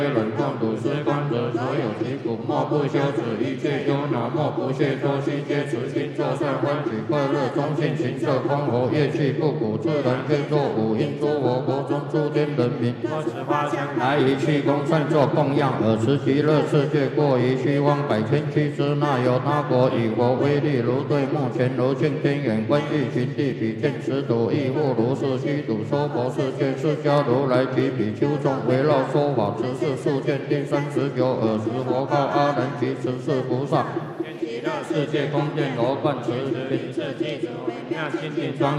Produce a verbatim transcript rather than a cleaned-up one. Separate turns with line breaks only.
人众土施观者，所有其苦，莫不休止；一切忧恼，莫不懈脱。悉皆慈心作善，欢喜快乐，中性情色，空活乐气不苦，自然愿作五因诸佛国中诸天人民，多持花香来于气功，善作供养，尔时极乐世界过于虚妄百千俱胝，那由他国以佛威力，如对目前如镜天眼，观欲群地比见此土，亦复如是虚土娑婆世界，释迦如来及比丘众围绕说法，此事数见第三十九，尔时佛告阿难及十世菩萨。极乐世界宫殿罗贯持，名次具足，微妙清净庄严。